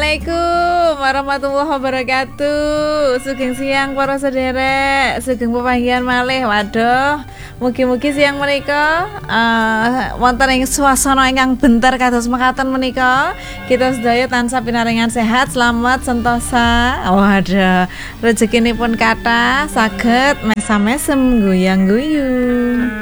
Assalamualaikum warahmatullahi wabarakatuh. Sugeng siang para sederek, sugeng pepanggihan malih. Waduh, mugi-mugi siang menika wonten ing swasana ingkang bentar kados mekaten menika. Kita sedaya tansah pinaringan sehat, selamat sentosa. Waduh, rezekinipun kathah saged mesam-mesem guyang-guyu.